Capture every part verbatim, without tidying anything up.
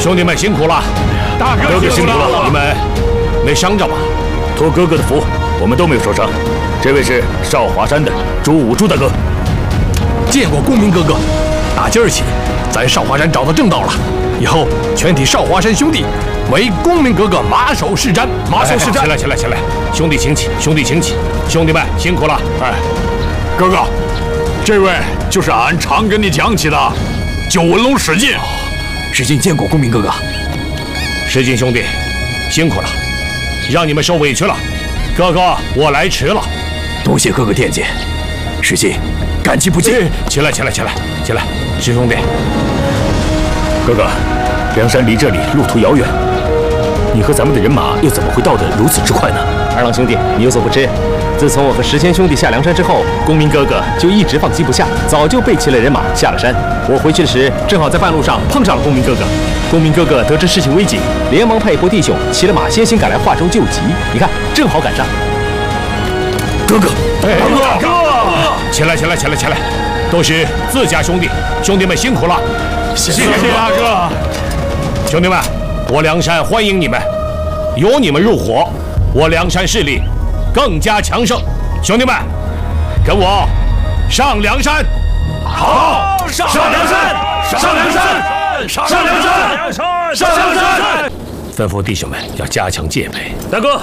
兄弟们辛苦了， 大哥哥哥辛苦了，你们没伤着吧？ 托哥哥的福，我们都没有受伤。这位是少华山的朱武朱大哥。 见过公明哥哥，打今儿起，咱少华山找到正道了。以后全体少华山兄弟为公明哥哥马首是瞻，马首是瞻。 起来，起来，起来！兄弟请起，兄弟请起，兄弟们辛苦了。 哎，哥哥，这位就是俺常跟你讲起的九纹龙史进。 史进见过公明哥哥。 史进兄弟，辛苦了，让你们受委屈了。哥哥，我来迟了， 多谢哥哥惦记。史进，感激不尽。 起来，起来，起来，起来，师兄弟。 哥哥，梁山离这里路途遥远，你和咱们的人马又怎么会到得如此之快呢？ 二郎兄弟，你有所不知，自从我和石谦兄弟下梁山之后，公明哥哥就一直放心不下，早就备齐了人马下了山。我回去时，正好在半路上碰上了公明哥哥。公明哥哥得知事情危急，连忙派一拨弟兄骑了马先行赶来化州救急。你看，正好赶上。 哥哥， 哎，哥哥，起来，起来，起来，起来！都是自家兄弟，兄弟们辛苦了。 谢谢大哥。 兄弟们，我梁山欢迎你们，有你们入伙，我梁山势力更加强盛。兄弟们，跟我上梁山！ 好，上梁山，上梁山，上梁山，上梁山！ 吩咐弟兄们要加强戒备。 大哥，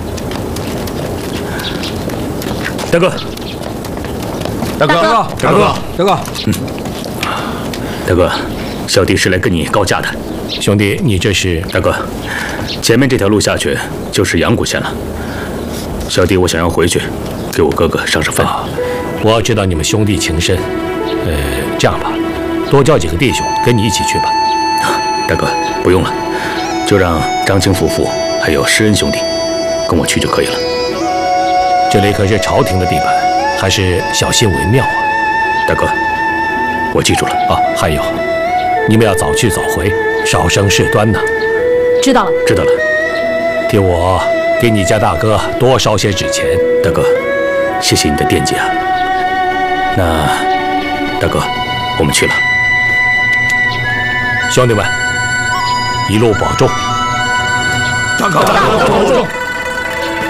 大哥， 大哥，大哥，大哥，大哥， 嗯，大哥，小弟是来跟你告假的。 兄弟，你这是？ 大哥，前面这条路下去就是阳谷县了。小弟我想要回去，给我哥哥上上分。 啊，我知道你们兄弟情深，呃，这样吧，多叫几个弟兄跟你一起去吧。 大哥，不用了，就让张青夫妇还有施恩兄弟跟我去就可以了。 这里可是朝廷的地盘，还是小心为妙啊。 大哥，我记住了啊。还有，你们要早去早回，少生事端呐。 知道了， 知道了。 替我给你家大哥多烧些纸钱。 大哥，谢谢你的惦记啊。那，大哥，我们去了。 兄弟们，一路保重。 大哥，大哥保重。